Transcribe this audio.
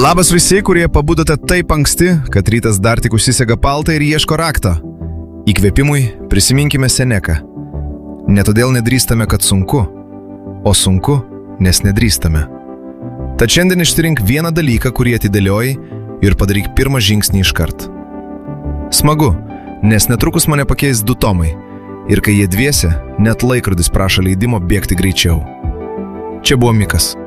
Labas visi, kurie pabudote taip anksti, kad rytas dar tik užsisega paltą ir ieško rakto. Įkvėpimui prisiminkime Seneką. Ne todėl nedrįstame, kad sunku, o sunku, nes nedrįstame. Tad šiandien išsirink vieną dalyką, kurį atidėliojai, ir padaryk pirmą žingsnį iškart. Smagu, nes netrukus mane pakeis 2 Tomai, ir kai jie dviese, net laikrodis prašo leidimo bėgti greičiau. Čia buvo Mikas.